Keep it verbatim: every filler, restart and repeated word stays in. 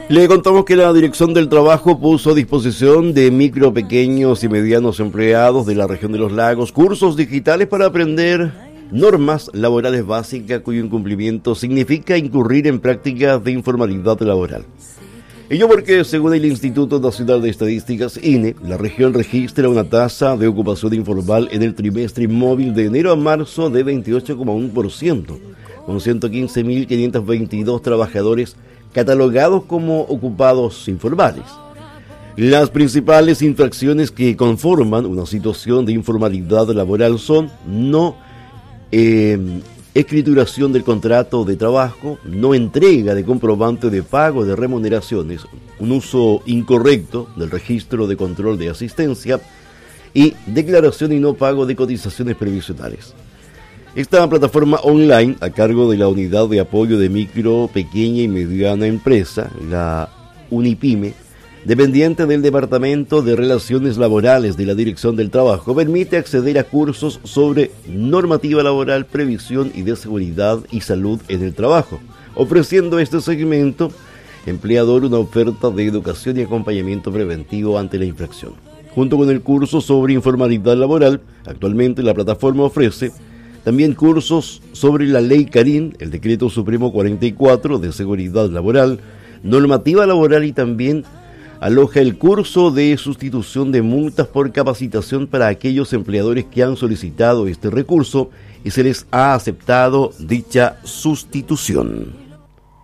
Le contamos que la Dirección del Trabajo puso a disposición de micro, pequeños y medianos empleados de la región de los lagos cursos digitales para aprender normas laborales básicas cuyo incumplimiento significa incurrir en prácticas de informalidad laboral. Ello porque, según el Instituto Nacional de Estadísticas, I N E, la región registra una tasa de ocupación informal en el trimestre móvil de enero a marzo de veintiocho coma uno por ciento, con ciento quince mil quinientos veintidós trabajadores catalogados como ocupados informales. Las principales infracciones que conforman una situación de informalidad laboral son no eh, escrituración del contrato de trabajo, no entrega de comprobante de pago de remuneraciones, un uso incorrecto del registro de control de asistencia y declaración y no pago de cotizaciones previsionales. Esta plataforma online, a cargo de la Unidad de Apoyo de Micro, Pequeña y Mediana Empresa, la UNIPYME, dependiente del Departamento de Relaciones Laborales de la Dirección del Trabajo, permite acceder a cursos sobre normativa laboral, previsión y de seguridad y salud en el trabajo, ofreciendo a este segmento empleador una oferta de educación y acompañamiento preventivo ante la infracción. Junto con el curso sobre informalidad laboral, actualmente la plataforma ofrece también cursos sobre la Ley Carín, el Decreto Supremo cuarenta y cuatro de Seguridad Laboral, normativa laboral y también aloja el curso de sustitución de multas por capacitación para aquellos empleadores que han solicitado este recurso y se les ha aceptado dicha sustitución.